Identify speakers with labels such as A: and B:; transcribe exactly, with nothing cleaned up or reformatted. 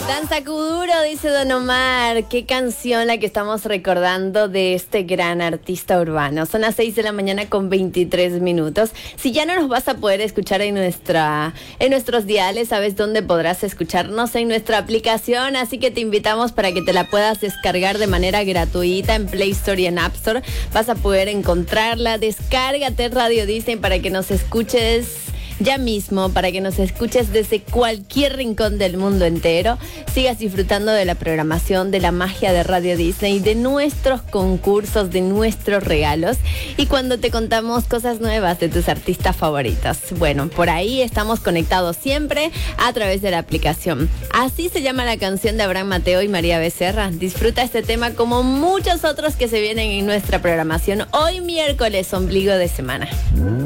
A: Danza Kuduro, dice Don Omar. Qué canción la que estamos recordando de este gran artista urbano. Son las seis de la mañana con veintitrés minutos. Si ya no nos vas a poder escuchar en nuestra en nuestros diales, ¿sabes dónde podrás escucharnos? En nuestra aplicación, así que te invitamos para que te la puedas descargar de manera gratuita en Play Store y en App Store. Vas a poder encontrarla. Descárgate Radio Disney para que nos escuches ya mismo, para que nos escuches desde cualquier rincón del mundo entero. Sigas disfrutando de la programación, de la magia de Radio Disney, de nuestros concursos, de nuestros regalos y cuando te contamos cosas nuevas de tus artistas favoritos. Bueno, por ahí estamos conectados siempre a través de la aplicación. Así se llama la canción de Abraham Mateo y María Becerra. Disfruta este tema como muchos otros que se vienen en nuestra programación hoy miércoles, ombligo de semana.